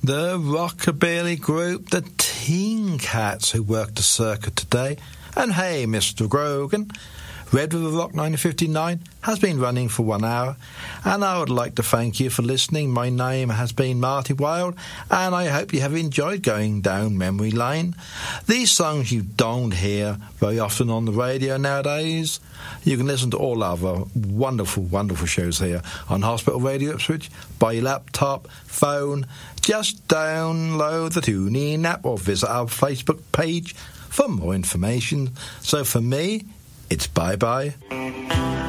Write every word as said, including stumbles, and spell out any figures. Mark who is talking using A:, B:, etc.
A: The rockabilly group, the Teen Cats, who worked the circuit today. And hey, Mister Grogan, Red River Rock nineteen fifty-nine has been running for one hour, and I would like to thank you for listening. My name has been Marty Wilde, and I hope you have enjoyed going down memory lane. These songs you don't hear very often on the radio nowadays. You can listen to all other wonderful, wonderful shows here on Hospital Radio Ipswich by your laptop, phone. Just download the TuneIn app or visit our Facebook page for more information. So for me, it's bye-bye.